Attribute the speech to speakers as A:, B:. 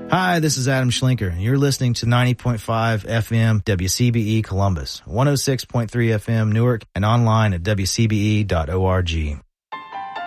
A: Hi, this is Adam Schlinker, and you're listening to 90.5 FM WCBE Columbus, 106.3 FM Newark, and online at WCBE.org.